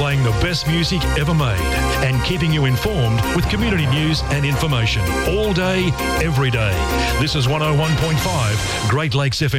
playing the best music ever made and keeping you informed with community news and information all day, every day. This is 101.5 Great Lakes FM.